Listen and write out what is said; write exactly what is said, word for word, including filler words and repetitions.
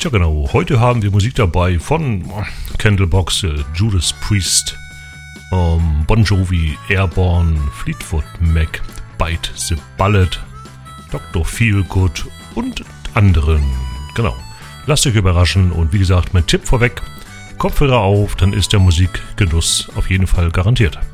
Tja genau, heute haben wir Musik dabei von Candlebox, äh, Judas Priest, ähm, Bon Jovi, Airborne, Fleetwood Mac, Bite the Bullet, Doktor Feelgood und anderen. Genau, lasst euch überraschen und wie gesagt, mein Tipp vorweg, Kopfhörer auf, dann ist der Musikgenuss auf jeden Fall garantiert.